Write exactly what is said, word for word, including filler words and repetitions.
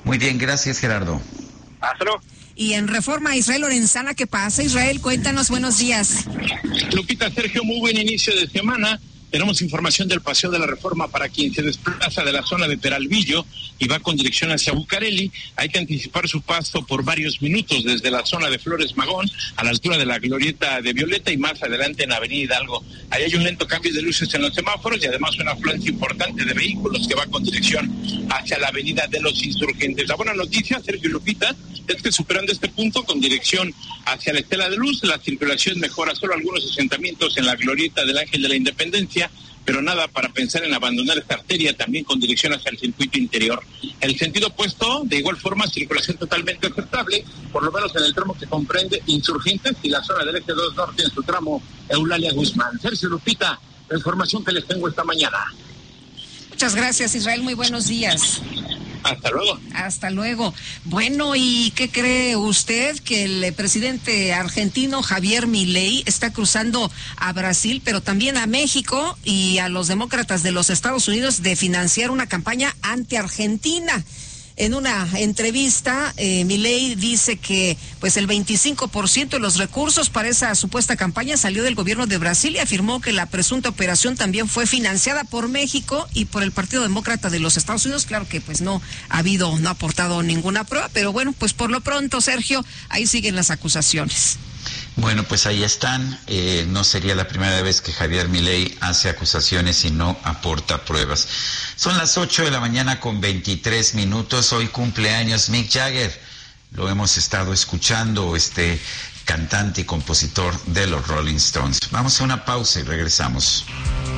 Muy bien, gracias, Gerardo. Hasta luego. Y en Reforma, Israel Lorenzana, ¿qué pasa? Israel, cuéntanos, buenos días. Lupita, Sergio, muy buen inicio de semana. Tenemos información del Paseo de la Reforma para quien se desplaza de la zona de Peralvillo y va con dirección hacia Bucareli. Hay que anticipar su paso por varios minutos desde la zona de Flores Magón a la altura de la Glorieta de Violeta y más adelante en Avenida Hidalgo. Ahí hay un lento cambio de luces en los semáforos y además una afluencia importante de vehículos que va con dirección hacia la Avenida de los Insurgentes. La buena noticia, Sergio y Lupita, es que superando este punto con dirección hacia la Estela de Luz, la circulación mejora, solo algunos asentamientos en la Glorieta del Ángel de la Independencia, pero nada para pensar en abandonar esta arteria, también con dirección hacia el circuito interior. El sentido opuesto, de igual forma, circulación totalmente aceptable, por lo menos en el tramo que comprende Insurgentes y la zona del Eje dos Norte en su tramo Eulalia Guzmán. Sergio, Lupita, la información que les tengo esta mañana. Muchas gracias, Israel, muy buenos días. Hasta luego. Hasta luego. Bueno, ¿y qué cree usted? Que el presidente argentino Javier Milei está cruzando a Brasil, pero también a México y a los demócratas de los Estados Unidos de financiar una campaña anti-Argentina. En una entrevista, eh, Milei dice que pues el veinticinco por ciento de los recursos para esa supuesta campaña salió del gobierno de Brasil y afirmó que la presunta operación también fue financiada por México y por el Partido Demócrata de los Estados Unidos. Claro que pues no ha habido, no ha aportado ninguna prueba, pero bueno, pues por lo pronto, Sergio, ahí siguen las acusaciones. Bueno, pues ahí están. Eh, no sería la primera vez que Javier Milei hace acusaciones y no aporta pruebas. Son las ocho de la mañana con veintitrés minutos. Hoy cumpleaños Mick Jagger. Lo hemos estado escuchando, este cantante y compositor de los Rolling Stones. Vamos a una pausa y regresamos.